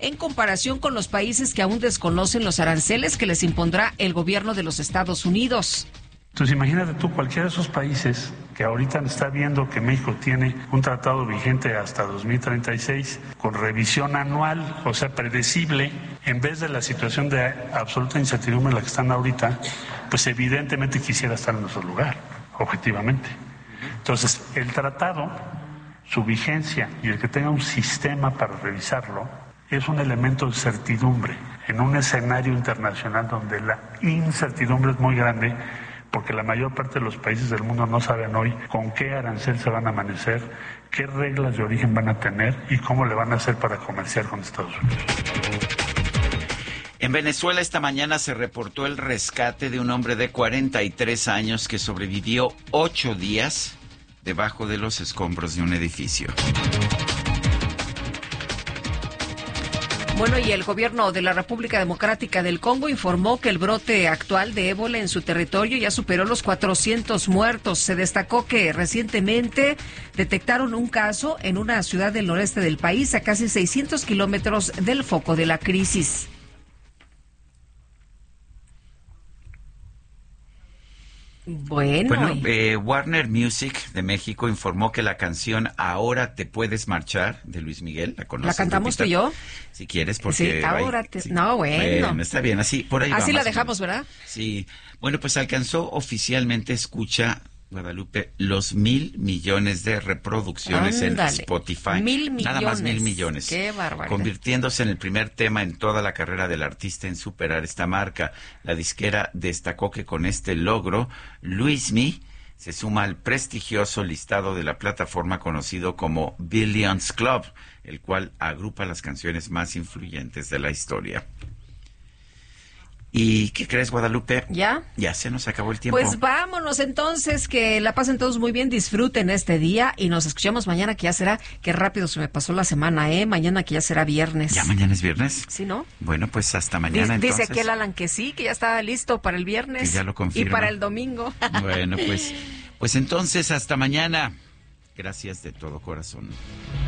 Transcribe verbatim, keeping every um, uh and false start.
en comparación con los países que aún desconocen los aranceles que les impondrá el gobierno de los Estados Unidos. Entonces imagínate tú, cualquiera de esos países que ahorita está viendo que México tiene un tratado vigente hasta dos mil treinta y seis con revisión anual, o sea, predecible, en vez de la situación de absoluta incertidumbre en la que están ahorita, pues evidentemente quisiera estar en nuestro lugar, objetivamente. Entonces, el tratado, su vigencia y el que tenga un sistema para revisarlo, es un elemento de certidumbre en un escenario internacional donde la incertidumbre es muy grande, porque la mayor parte de los países del mundo no saben hoy con qué arancel se van a amanecer, qué reglas de origen van a tener y cómo le van a hacer para comerciar con Estados Unidos. En Venezuela esta mañana se reportó el rescate de un hombre de cuarenta y tres años que sobrevivió ocho días debajo de los escombros de un edificio. Bueno, y el gobierno de la República Democrática del Congo informó que el brote actual de ébola en su territorio ya superó los cuatrocientos muertos. Se destacó que recientemente detectaron un caso en una ciudad del noreste del país, a casi seiscientos kilómetros del foco de la crisis. Bueno, bueno eh, Warner Music de México informó que la canción Ahora te puedes marchar de Luis Miguel, ¿la conoces? ¿La cantamos tú y yo? Si quieres, porque... Sí, ahora hay, te... sí. No, bueno. Bueno, está bien, así, por ahí Así va, la dejamos, ¿verdad? Sí. Bueno, pues alcanzó oficialmente, escucha, Guadalupe, los mil millones de reproducciones Ándale. en Spotify. Mil millones. Nada más mil millones. Qué barbaridad. Convirtiéndose en el primer tema en toda la carrera del artista en superar esta marca. La disquera destacó que con este logro, Luismi se suma al prestigioso listado de la plataforma conocido como Billions Club, el cual agrupa las canciones más influyentes de la historia. ¿Y qué crees, Guadalupe? ¿Ya? Ya se nos acabó el tiempo. Pues vámonos entonces, que la pasen todos muy bien, disfruten este día y nos escuchamos mañana, que ya será, qué rápido se me pasó la semana, ¿eh? Mañana que ya será viernes. ¿Ya mañana es viernes? Sí, ¿no? Bueno, pues hasta mañana Dice, entonces. dice aquel Alan que sí, que ya está listo para el viernes. Que ya lo confirma. Y para el domingo. Bueno, pues, pues entonces hasta mañana. Gracias de todo corazón.